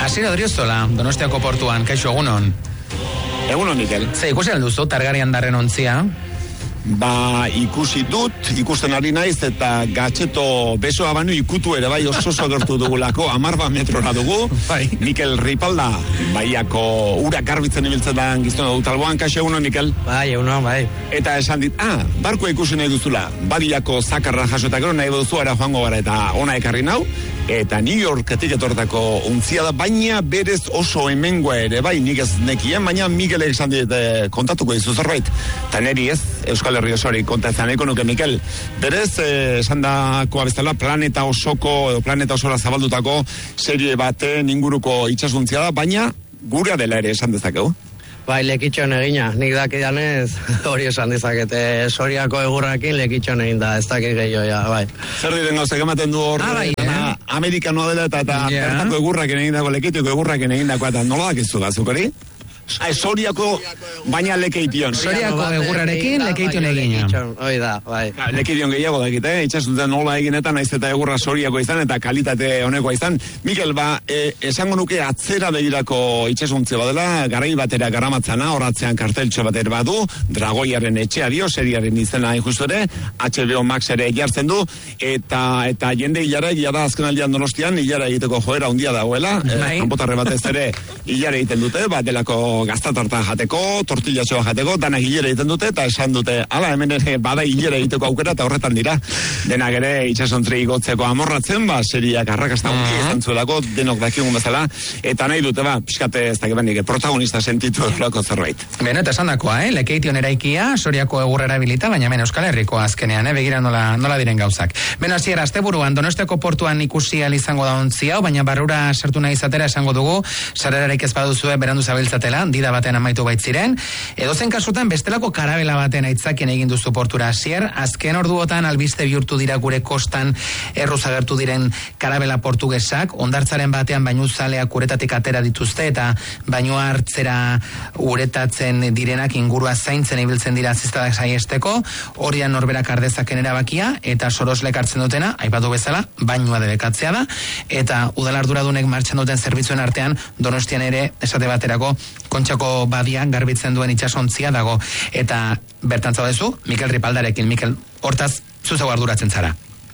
Asier Odriozola, Donostiako portuan, kaixo egunon. Egunon, Mikel. Ze, ikusi alduzu, Targaryen darren ontzia? Ikusten ari naiz, eta gatxeto besoa banu ikutu ere bai oso gertu dugulako, 10 metrora dugu. Bai. Mikel Ripalda, baiako urak garbitzen ibiltzen da giztona dut alboan, kaixo egunon, Mikel? Bai, egunon, bai. Eta esan dit, barkoa ikusi nahi duzula, badiako zakarra jaso eta gero nahi duzu ara joango gara eta ona ekarri nau, eta New Yorketik etortako untzia da, baina berez oso hemengoa ere, bai, nik ez nekien, baina Mikelek esan dit kontatuko dizu zerbait, eta neri ez, Euskal Herri osoari kontatzen eko nuke, Mikel, berez esan dakoa bezala planeta osora zabaldutako serie baten inguruko itxasuntzia da, baina gurea dela ere esan dezakegu. Bai, lekitxon egina, nik dakidanez hori esan dezakete, Soriako egurrakin lekitxon egin da, ez dakit gehiago, bai. Zer diren gauzak ematen du hor, Amerikanoa dela eta bertako egurraken egindako lekitiko egurraken egindako eta nola dakizu gazuk hori? Soriako, baina lekeition. Soriako egurrarekin lekeition egina. Hoi da, bai. Lekeition gehiago dakite, itxasuntzen nola eginetan, naiz eta egurra Soriako izan eta kalitate honekoa izan. Mikel, esango nuke atzera begirako itxasuntze badela, garai batera garamatzana, horatzean karteltxo bater badu, Dragoiaren etxea dio, seriaren izena injustu ere, HBO Max ere jartzen du, eta jende hilara egia da azken aldean Donostian, hilara egiteko joera handia dagoela, kanpotarre batez ere hilara egiten dute, delako gaztatarta jateko, tortillatxoa jateko, danak hilera egiten dute, eta esan dute, ala, hemen ere bada hilera egiteko aukera, eta horretan dira, denak ere itxasontri igotzeko amorratzen, seriak arrakasta hunki izan zuelako, denok dakigun bezala, eta nahi dute, pixkate ez dakibanik, protagonista sentitu lako zerbait. Beno, eta esan dakoa, lekeition eraikia, Soriako egurrera bilita, baina hemen Euskal Herriko azkenean, begira nola diren gauzak. Beno, Asier, asteburuan, Donostiako portuan ikusi izango da ontzia, baina barrura sartu nahi izatera esango dugu, sarrerarik ez baduzue berandu zabiltzatela, dida baten amaitu baitziren, edozen kasutan bestelako karabela baten aitzakien egin duzu portura, Asier, azken orduotan albiste bihurtu dira gure kostan erruz agertu diren karabela portugesak, hondartzaren batean bainuzaleak uretatik atera dituzte eta bainua hartzera uretatzen direnak ingurua zaintzen ibiltzen dira ziztadak saiesteko, horian norberak ardezaken erabakia, eta soroslek hartzen dutena, aipatu bezala, bainua debekatzea da, eta udalarduradunek martxan duten zerbitzuen artean, Donostian ere, esate baterako, Kontxako badian garbitzen duen itxasontzia dago, eta bertan zaudezu, Mikel Ripaldarekin. Mikel, hortaz, zuzau arduratzen zara.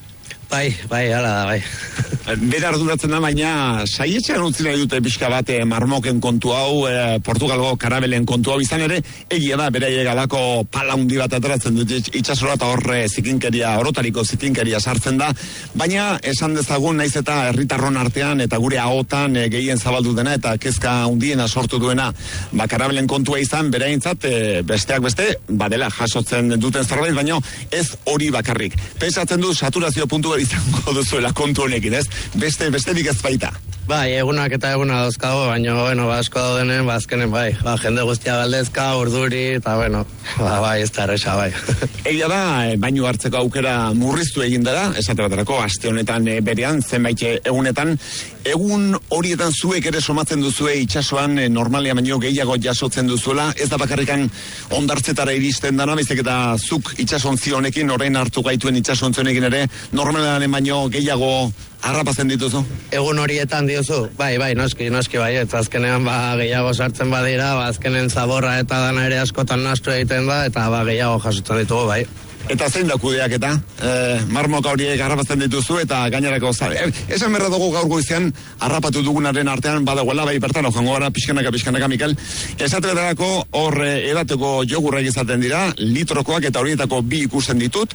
Bai, hala da, bai. Bera arduratzen da, baina saietxean utzi nahi dute pixka bate marmoken kontu hau, Portugalgo karabelen kontu hau izan ere, egia da, bera galako pala hundi bat ateratzen dut itxasora eta horre zikinkeria, orotariko zikinkeria sartzen da, baina esan dezagun naiz eta herritarron artean eta gure ahotan gehien zabaldu dena eta kezka hundiena sortu duena, karabelen kontua izan, beraintzat, besteak beste, badela jasotzen duten zerbait, baina ez hori bakarrik. Pensatzen du saturazio puntu izango duzuela kontu honekin, ez? Besterik ez baita. Bai, egunak eta eguna dauzkago, baina, asko daudenen, azkenen, bai, jende guztia galdezka, urduri, eta, bai, ez da erresa, bai. Egia da, bainu hartzeko aukera murriztu egin dara, esate baterako, aste honetan berean, zenbait egunetan, egun horietan zuek ere somatzen duzue itxasoan, normalia baino gehiago jasotzen duzuela, ez da bakarrikan hondartzetara iristen dana, baizik eta zuk itxasontzi honekin, orain hartu gaituen itxasontzi honekin ere, normalean baino gehiago harrapatzen dituzu? Egun horietan diozu, bai, noski bai, eta azkenean gehiago sartzen badira, azkenen zaborra eta dana ere askotan nastu egiten da, eta gehiago jasotzen ditugu, bai. Eta zein da kudeaketa? Marmoka horiek harrapatzen dituzu eta gainerako esan berra dugu gaur goizean harrapatu dugunaren artean badagoela, bai bertan joango gara pixkanaka, Mikel. Esatetarako hor edateko jogurrak izaten dira, litrokoak eta horietako 2 ikusten ditut,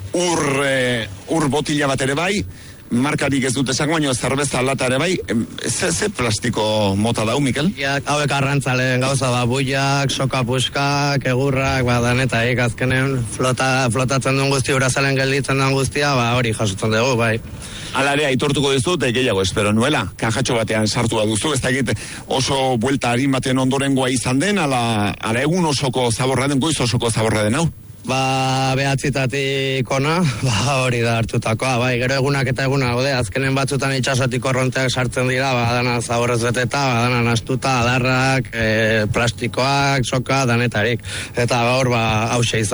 ur botila bat ere bai, markarik ez dut esango, baino zerbeza lata ere bai, ze plastiko mota dau, Mikel? Hauek arrantzaleen gauza buiak, soka-puskak, egurrak, danetaik, azkenen flotatzen duen guzti, urazalen gelditzen duen guztia, hori jasotzen dugu, bai. Hala ere, aitortuko dizut, gehiago espero nuela, kajatxo batean sartua duzu, ez da egite oso buelta harin baten ondorengoa izan den, ala egun osoko zaborra den, goiz osoko zaborra den hau? Behatzitatik ona, hori da hartutakoa, bai, gero egunak eta eguna, azkenen batzutan itxasotik korronteak sartzen dira, dana zaborrez beteta, dana nastuta, adarrak, plastikoak, soka, danetarik, eta hor, hause izan da.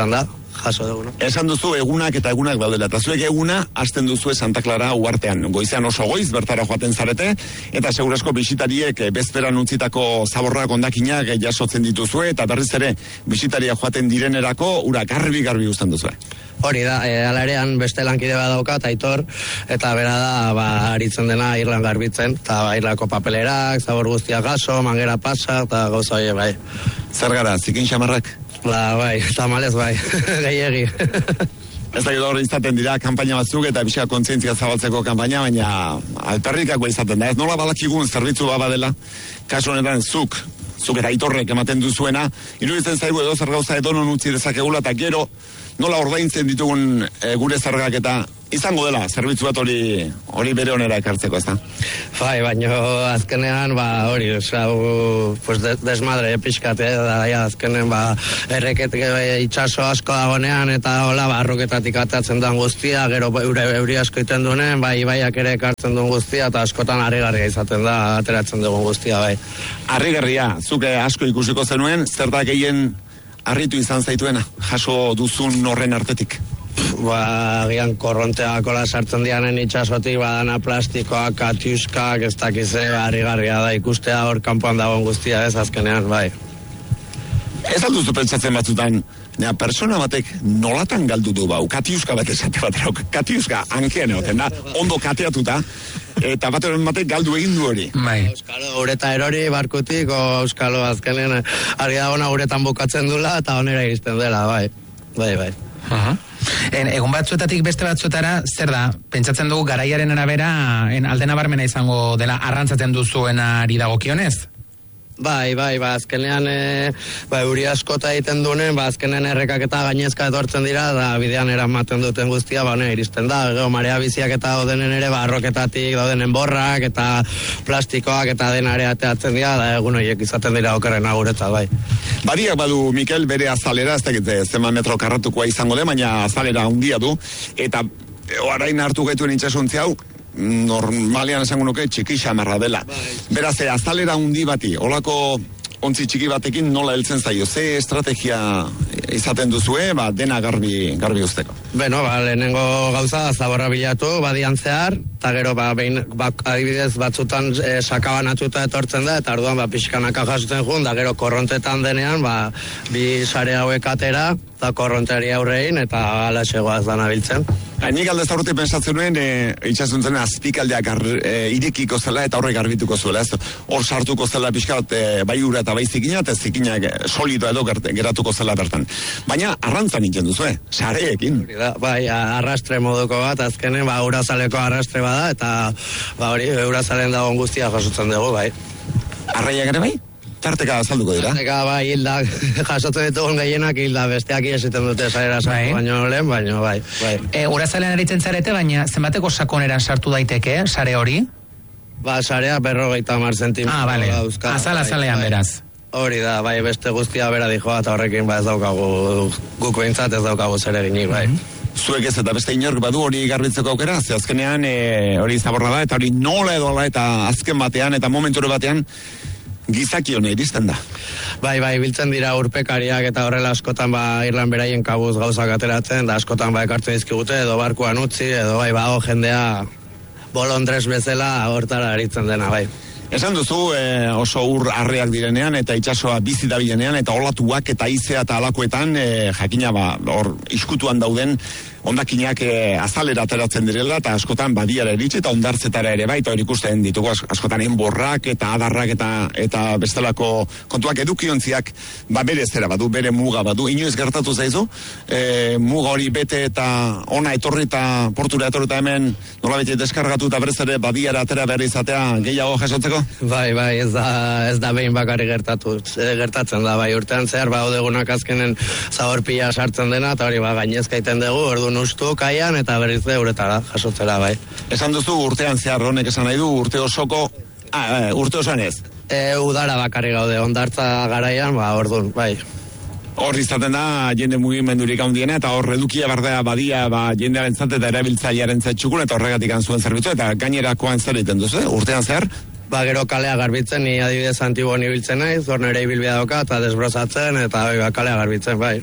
jaso dugu. Esan duzu egunak eta egunak daudela, eta zuek eguna hasten duzu Santa Clara uartean. Goizean oso goiz, bertara joaten zarete, eta segurazko bisitariek bezperan utzitako zaborrak ondakinak jasotzen dituzue, eta berriz ere bisitaria joaten direnerako ura garbi uzten duzue. Hori da, alarean beste lankide bat daukat, Aitor, eta bera da, aritzen dena irlan garbitzen, eta irlako papelerak, zabor guztiak gaso, mangera pasa, eta gauza hori, bai. Zer gara, zikin xamarrak? Bai, tamalez bai, gehiegi. Ez da hori izaten dira kanpaina batzuk eta bizka kontzientzia zabaltzeko kanpaina, baina alperrikako izaten da. Ez nola balakigun zerbitzu baba dela, kasu honetan zuk eta Aitorrek ematen duzuena, iruditzen zaigu edo zer gauza edonon utzi dezakegula, eta gero nola ordaintzen ditugun gure zergak eta izango dela, zerbitzu bat hori bere onera ekartzeko, ez da? Bai, baina azkenean, hori, pues desmadre pixkate, azkenean, erreket itxaso asko dagonean, eta hola, arroketatik atatzen duen guztia, gero euri asko iten duenen, ibaiak ere ekartzen duen guztia, eta askotan harrigarria izaten da, ateratzen dugun guztia, bai. Harrigarria, zuke asko ikusiko zenuen, zer da gehien harritu izan zaituena, jaso duzun horren artetik? Gian korronteak ola sartzen dianen itxasotik, badana plastikoak, katiuskak, ez dakize, harrigarria da ikustea hor kanpoan dagoen guztia, ez azkenean, bai. Ez alduzu pentsatzen batzutan, persona batek nolatan galdu du bau, katiuska bat esate bat, katiuska hankean egoten da, ondo kateatuta, eta batek galdu egin du hori. Euskalo, ureta erori, barkutik, euskalo azkenen, argi dagona uretan bukatzen dula, eta onera iristen dela, bai. Egun batzuetatik beste batzuetara, zer da, pentsatzen dugu garaiaren arabera, alde nabarmena izango dela arrantzatzen duzuenari dagokionez? Bai, azkenean euri askota egiten duenen, azkenean errekak eta gainezka etortzen dira, da bidean eramaten duten guztia, iristen da, marea biziak eta daudenen ere, arroketatik daudenen borrak, eta plastikoak eta denare ateatzen dira, da egun horiek izaten dira okerren agureta, bai. Badiak badu, Mikel, bere azalera, ez dakit zema metro karratukoa izango de, baina azalera handia du, eta orain hartu gaituen itxasuntzi hau, normalean esango nuke txiki xamarra dela. Beraz, azalera handi bati, olako ontzi txiki batekin nola heltzen zaio? Ze estrategia izaten duzue, dena garbi usteko? Lehenengo gauza, zaborra bilatu, badian zehar, eta gero, adibidez batzutan sakabanatuta etortzen da, eta orduan, pixkanaka jasuten jun, da gero korrontetan denean, bi sare hauek atera, eta korronteri aurrein, eta ala segoaz dana biltzen. Nik aldez aurretik pensatzen nuen, itxasuntzen azpikaldeak irekiko zela eta horrek garbituko zuela, ez? Hor sartuko zela pixkat bai ura eta bai zikina, eta zikinak solido edo geratuko zela bertan. Baina arrantzan nintzen duzu, sareekin. Bai, arrastre moduko bat, azkenen, urazaleko arrastre bada, eta hori, urazalen dagoen guztia jasotzen dugu, bai. Arraiak ere bai? Tarteka azalduko dira? Tarteka, hilda, jasotzen ditugun gehienak hilda, besteak iesiten dute sarera sartu baino lehen, baino, bai. Urazalean aritzen zarete, baina zenbateko sakoneran sartu daiteke, sare hori? Sarea 50 zentimetro. Bale, azalean beraz. Hori da, beste guztia bera dijoa, eta horrekin ez daukagu, guk behintzat ez daukagu zer eginik, bai. Zuek ez eta beste inork badu hori garbitzeko aukera, ze azkenean hori zaborra da, eta hori nola edo ala, eta azken batean, eta momentu batean, gizakione iristen da. Bai, biltzen dira urpekariak eta horrela askotan irlan beraien kabuz gauzak ateratzen, da askotan ekartzen dizkigute, edo barkuan utzi, edo jendea bolondres bezala hortara aritzen dena, bai. Esan duzu oso ur arreak direnean eta itsasoa bizi dabilenean eta olatuak eta izea eta alakoetan jakina hor iskutuan dauden ondakinak azalera ateratzen direla eta askotan badiara iritsi eta ondartzetara ere bai, eta hori ikusten ditugu askotan enborrak eta adarrak eta bestelako kontuak edukiontziak bere zera badu, bere muga badu. Inoiz gertatu zaizu, muga hori bete eta ona etorri eta portura etorri eta hemen nolabete deskargatu eta berez ere badiara atera behar izatea gehiago jasotzeko? Bai, ez da behin bakarri gertatzen da, urtean zehar odegunak azkenen zaborpila sartzen dena, eta hori gainezka iten dugu, ordu ustu kaian, eta berriz uretara jasotzera, bai. Esan duzu urtean zehar honek esan nahi du, urte osoko, urte osoan ez? Udara bakarri gaude, ondartza garaian, ordun, bai. Hor izaten da jende mugimendurik handiena, eta hor edukia bardea badia jendearen zat eta erabiltzailearen txukun, eta horregatik antzuen zerbitzu, eta gainerakoan zer egiten duzu, urtean zehar? Gero kalea garbitzen, ni adibidez Antibon ibiltzen naiz, hor nire ibilbidea doka, eta desbrozatzen, eta kalea garbitzen, bai.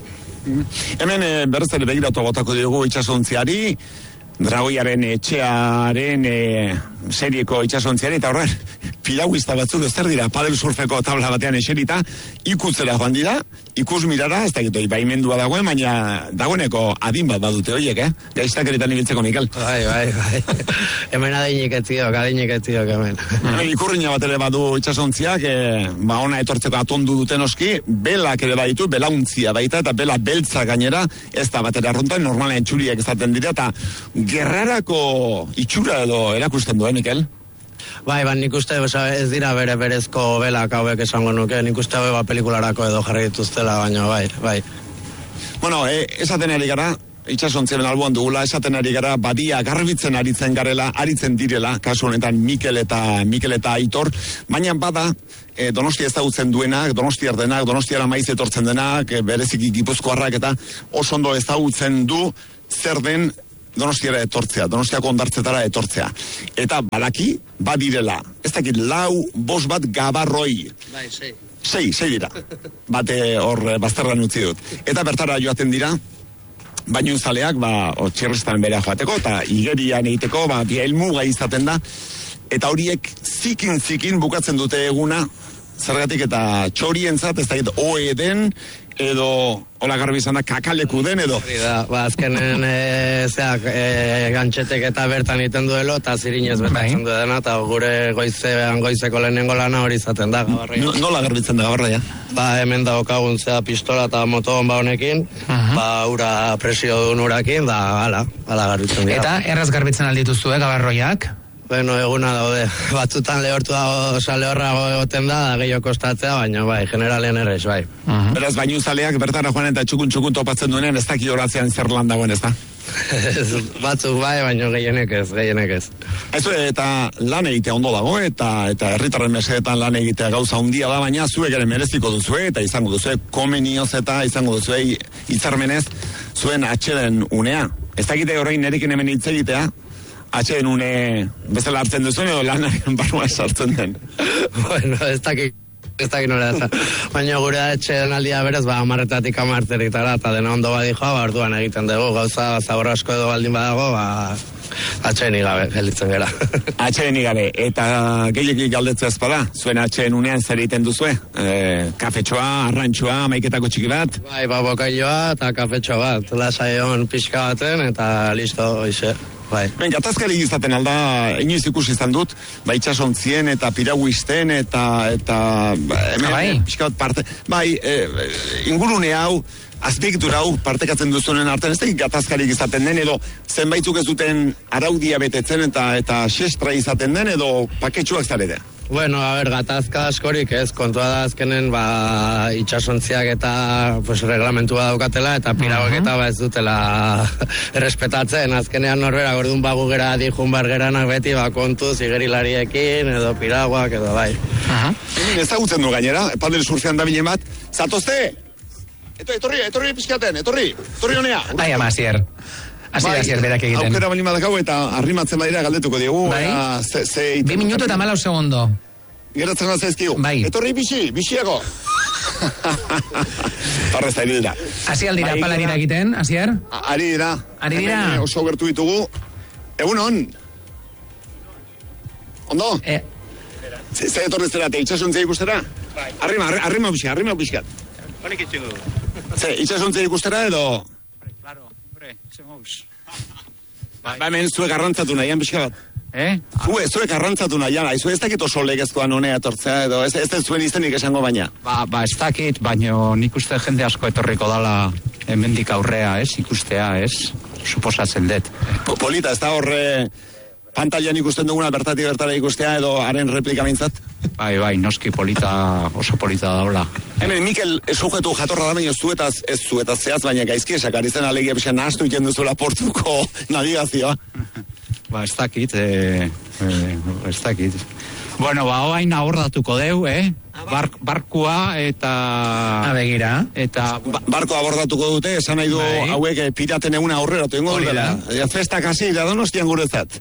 Hemen berrez ere begiratu botako diogu itxasontziari, Dragoiaren etxearen serieko itxasontziari, eta horren, piragüista batzuk ez dira, padel surfeko tabla batean eserita, ikutzera joan dira, ikus mirara, ez dakit baimendua dagoen, baina dagoeneko adin bat badute horiek, gaiztakeritan ibiltzeko, Mikel. Bai. Hemen adinik etziok hemen. Ikurriña bat ere badu itxasontziak, ona etortzeko atondu duten oski, belak ere baditu, belauntzia baita, eta bela beltza gainera, ez da batera arruntan, normalen txuriak izaten dira, eta gerrarako itxura edo erakusten duen, Mikel? Bai, nik uste ez dira berezko belak hauek esango nuke, nik uste pelikularako edo jarri dituztela, baina bai. Bueno, esaten ari gara, itxasontzien alboan dugula, esaten ari gara, badia garbitzen aritzen direla, kasu honetan Mikel eta Aitor, baina bada, Donostia ezagutzen duenak, Donostiar denak, Donostiara maiz etortzen denak, bereziki Gipuzkoarrak eta oso ondo ezagutzen du zer den Donostiara etortzea, Donostiako ondartzetara etortzea. Eta badaki, badirela, ez dakit 4-5 bat gabarroi. Bai, 6. 6 dira. Bate hor bazterran utzi dut. Eta bertara joaten dira, bainunzaleak, txirristan berea joateko, eta igerian egiteko, bielmuga izaten da, eta horiek zikin bukatzen dute eguna, zergatik eta txorientzat, ez dakit, oe den, edo hola garbi izan da kakaleku den edo azkenen gantxetek eta bertan iten duelo eta zirinez betatzen du dena eta gure goizeko lehenengo lana hori izaten da gabarroia. Nola garbitzen da gabarroia? Hemen daukagun pistola eta moto honba honekin, ura presio duen urakin, hala garbitzen dira. Eta erraz garbitzen aldituzue gabarroiak? Bueno, eguna daude. Batzutan lehorrago egoten da gehiago kostatzea, baina generalen ere, bai. Beraz, bainuzaleak bertara joan eta txukun topatzen duenean, ez daki horatzean zer lan dagoen, ez da? Batzuk baina gehienek ez. Eta lan egitea ondo dago, eta herritarren mesedetan lan egitea gauza handia da, baina zuek ere mereziko duzue, eta izango duzue komenioz eta izango duzue hitzarmenez zuen atxeden unea. Ez dakite orain nerekin hemen hitz egitea, atxeden une bezala hartzen duzuen edo lanaren barruan sartzen den. Bueno, ez dakit nola da. Baina gure atxeden aldia berez, 10-tik 10 eta dena ondo badi joa, orduan egiten dugu, gauza zabor asko edo baldin badago, atxeden igabe, gelitzen gara. Atxeden igabe, eta gehiagik galdetzea ezpada, zuen atxeden unean zer egiten duzue? Kafetxoa, arrantxoa, maiketako txiki bat? Bai, bokailloa eta kafetxo bat, lasaion pixka baten, eta listo, hoxe. Bai. Gatazkari izaten alda, inoiz ikusi izan dut, itxasontzien eta piraguisten eta pixkat parte, ingurune hau, azpiegitura hau partekatzen duzunen artean, ez da gatazkarik izaten den, edo zenbaitzuk ez duten araudia betetzen eta xestra izaten den, edo paketxuak zarete? Bueno, gatazka askorik ez, kontua da azkenen itxasontziak eta reglamentua daukatela eta piragoak eta ez dutela errespetatzen, azkenean norbera gordun bagu gera dijun bargeranak beti kontuz igerilariekin edo piragoak edo bai. Ezagutzen du gainera, padel surfean da bilen bat, zatozte! Etorri pizkaten, etorri honea! Bai, Asier. Asier berak egiten. Aukera balin badakau eta arrimatzen badira galdetuko diegu. Bai? 2 minutu eta 4 segundo. Geratzen bat zaizkigu. Bai. Etorri bixiago. Parrez ari dira. Asi aldira, pala dira egiten, Asier? Ari dira. Oso gertu ditugu. Egunon. Ondo? Zer etorri zerate, itxasuntzea ikustera? Bai. Arrima pixkat. Honik itxingo du. Itxasuntzea ikustera edo... Hemen zuek arrantzatu nahian pixka bat. Zuek arrantzatu nahian, ez dakit oso legezkoan honea etortzea edo, ez zuen izenik esango baina. Ez dakit, baina nik uste jende asko etorriko dala hemendik aurrea, ikustea, suposatzen dut. Polita, ez da horre pantailan ikusten duguna bertara ikustea edo haren replika mintzat? Bai, noski oso polita daula. Hemen, Mikel sujetu jatorra da, baina ez zuetaz zehaz, baina gaizki esak, ari zen alegia pixan nahastu iken duzuela portuko navigazioa. Ez dakit. Bueno, hain abordatuko deu, barkua eta... Begira. Barko abordatuko dute, esan nahi du hauek piraten eguna aurrera, tengo dela. Festa kasi, da Donostian guretzat.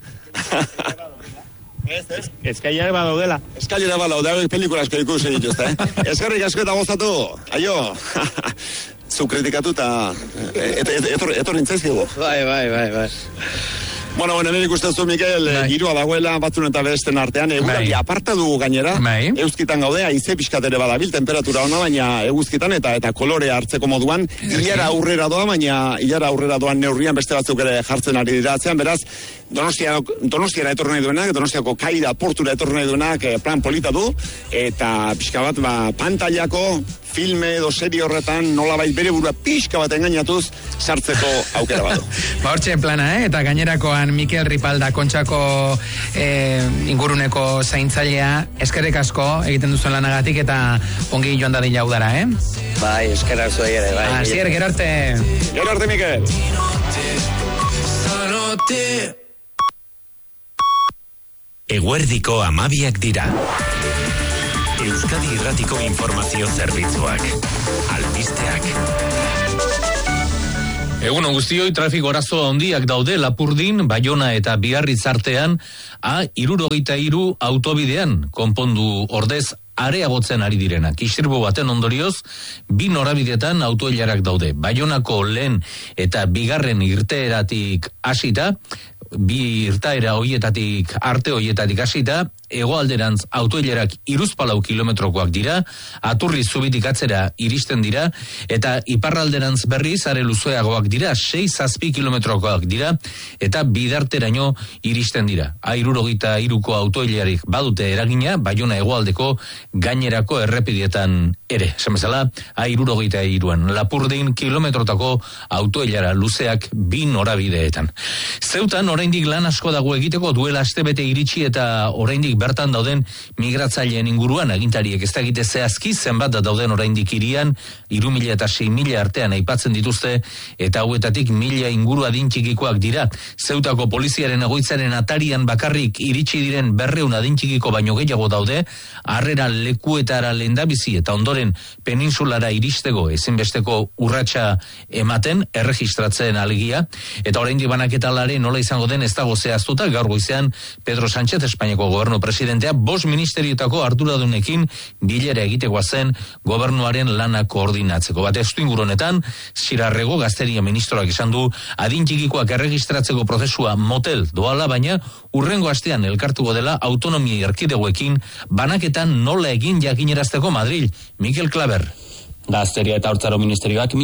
Eskailera badaudela. Pelikula asko ikusi dituzte, Eskerrik asko eta gozatu. Aio. zu kritikatu eta etor nintzaizkigu. Bai. Bueno, nire ikusten zu, Mikel, girua dagoela batzun eta besten artean, eguraldi aparta dugu gainera, euskitan gaude, haize pixkat ere badabil, temperatura ona, baina eguzkitan eta kolore hartzeko moduan, ilara aurrera doa, baina ilara aurrera doan neurrian beste batzuk ere jartzen ari dira atzean, beraz, Donostiara etorri nahi duenak, Donostiako kaira portura etorri nahi duenak plan polita du, eta pixka bat, pantailako filme edo serie horretan nolabait bere burua pixka bat engainatuz sartzeko aukera badu. Hortxe plana, eta gainerakoan Mikel Ripalda Kontxako inguruneko zaintzailea, eskerrik asko egiten duzuen lanagatik eta ongi joan dadila udara, Bai, eskerrak zuei ere, bai. Asier, gero arte. Gero arte, Mikel. Eguerdiko 12 dira. Euskadi Irratiko informazio zerbitzuak. Albisteak. Egun guztioi, trafiko arazo handiak daude Lapurdin, Baiona eta Biarritz artean, A63 autobidean, konpondu ordez areagotzen ari direnak. Isirbu baten ondorioz, 2 norabidetan autoilarak daude. Baionako lehen eta bigarren irteeratik hasita, 2 irtaera hoietatik arte hoietatik hasita, hegoalderantz autoilerak 34 kilometrokoak dira, Aturri zubitik atzera iristen dira, eta iparralderantz berriz are luzeagoak dira, 6-7 kilometrokoak dira, eta bidarteraino iristen dira. A63ko autoilerik badute eragina, Baiona hegoaldeko gainerako errepidietan ere. Esan bezala, A63an Lapurdin kilometrotako autoilara luzeak 2 norabideetan. Zeutan, oraindik lan asko dago egiteko, duela astebete iritsi eta oraindik bertan dauden migratzaileen inguruan, agintariek ez dakite zehazki zenbat dauden oraindik hirian, 3.000 eta 6.000 artean aipatzen dituzte, eta hauetatik 1.000 inguru adin txikikoak dira. Zeutako poliziaren egoitzaren atarian bakarrik iritsi diren 200 adin txikiko baino gehiago daude, harrera lekuetara lehendabizi eta ondoren peninsulara iristeko ezinbesteko urratsa ematen, erregistratzen alegia, eta oraindik banaketalare nola izango den ez dago zehaztuta. Gaur goizean Pedro Sánchez, Espainiako gobernu presidentea, 5 ministeriotako arduradunekin bilera egitekoa zen gobernuaren lana koordinatzeko. Bat ez du ingurunetan, Zirarrego Gazteria ministroak esan du adin txikikoak erregistratzeko prozesua motel doala, baina urrengo astean elkartuko dela autonomia erkidegoekin banaketan nola egin jakinerazteko Madril. Mikel Klaber. Gazteria eta Haurtzaro Ministerioak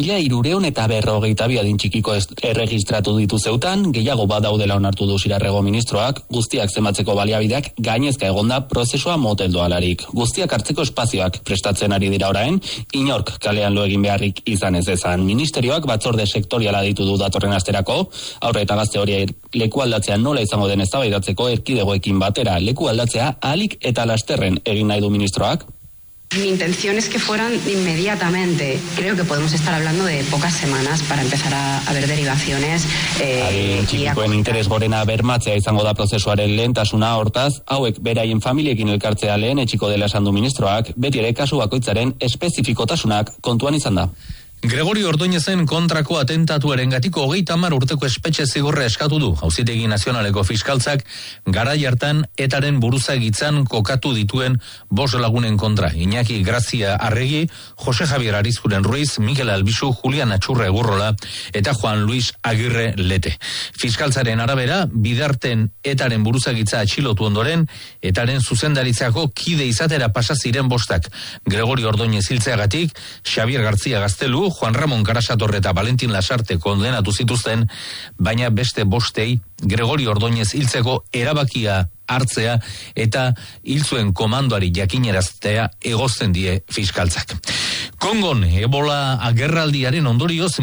1.342 adin txikiko erregistratu ditu Zeutan, gehiago badaudela onartu du Zirarrego ministroak, guztiak zenbatzeko baliabideak gainezka egonda prozesua moteldoalarik. Guztiak hartzeko espazioak prestatzen ari dira orain, inork kalean lo egin beharrik izan ez ezan. Ministerioak batzorde sektoriala ditu du datorren asterako, haurre eta gazte hori leku aldatzea nola izango den eztabaidatzeko erkidegoekin batera, leku aldatzea ahalik eta lasterren egin nahi du ministroak. Mi intención es que fueran inmediatamente. Creo que podemos estar hablando de pocas semanas para empezar a ver derivaciones. Adin txikikoen interes gorena bermatzea izango da prozesuaren lehentasuna, hortaz, hauek beraien familiekin elkartzea lehen etxiko dela esan du ministroak, beti ere kasu bakoitzaren espezifikotasunak kontuan izan da. Gregorio Ordóñezen kontrako atentatuarengatiko 30 urteko espetxe zigorra eskatu du. Auzitegi Nazionaleko fiskaltzak garai hartan etaren buruzagitzan kokatu dituen 5 lagunen kontra. Iñaki Grazia Arregi, Jose Javier Arizkuren Ruiz, Mikel Albizu, Julian Atxurra Egurrola eta Juan Luis Agirre Lete. Fiskaltzaren arabera, bidarten etaren buruzagitza atxilotu ondoren, etaren zuzendaritzako kide izatera pasa ziren 5. Gregorio Ordóñez hiltzeagatik, Xavier García Gaztelu, Juan Ramón Karasatorre eta Valentin Lasarte kondenatu zituzten, baina beste 5 Gregorio Ordóñez hiltzeko erabakia hartzea eta hiltzuen komandoari jakineraztea egozten die fiskaltzak. Kongon Ebola agerraldiaren ondorioz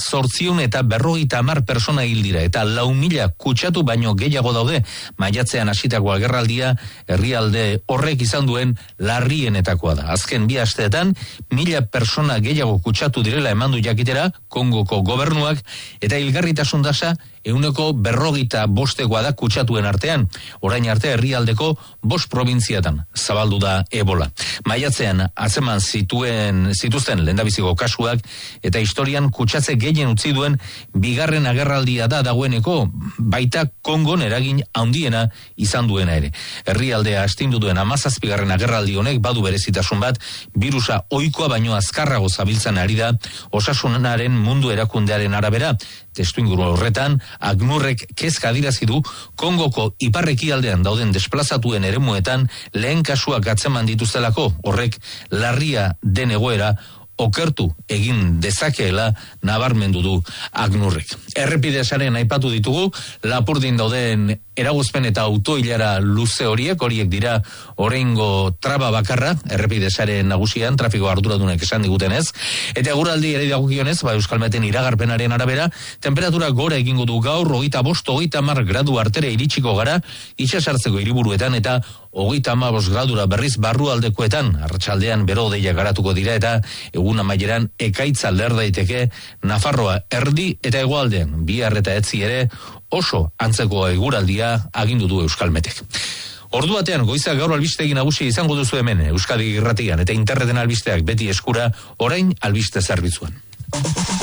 1.850 persona hil dira eta 4.000 kutsatu baino gehiago daude. Maiatzean hasitako agerraldia herrialde horrek izan duen larrienetakoa da. Azken 2 asteetan 1.000 persona gehiago kutsatu direla emandu jakitera Kongoko gobernuak, eta hilgarritasun tasa %45 da kutsatuen artean. Orain arte herrialdeko 5 probintziatan zabaldu da ebola. Maiatzean atzeman zituzten lehendabiziko kasuak eta historian kutsatze gehien utzi duen bigarren agerraldia da dagoeneko, baita Kongon eragin handiena izan duena ere. Herrialdea astindu duen 17. agerraldi honek badu berezitasun bat, birusa ohikoa baino azkarrago zabiltzan ari da Osasunaren Mundu Erakundearen arabera. Testuinguru horretan, ACNURrek kezka adierazi du Kongoko ipar-ekialdean dauden desplazatuen eremuetan lehen kasuak atzeman dituztelako, horrek larria den egoera okertu egin dezakeela nabarmendu du ACNURrek. Errepidesaren aipatu ditugu, Lapurdin dauden eragozpen eta autoilara luze horiek dira oraingo traba bakarra, errepidesaren nagusian, trafiko arduradunek esan digutenez, eta eguraldi ere dagokionez, Euskalmeten iragarpenaren arabera, temperatura gora egingo du gaur, 25-30 gradu artere iritsiko gara, itsasartzeko hiriburuetan eta 35 gradura berriz barrualdekoetan, arratsaldean bero-odeia garatuko dira eta egun amaieran ekaitza ler daiteke Nafarroa erdi eta hegoaldean, bihar eta etzi ere oso antzeko eguraldia agindu du Euskalmetek. Ordu batean goizak gaur albistegi nagusi izango duzu hemen Euskadi Irratian eta interneten albisteak beti eskura, orain albiste zerbitzuan.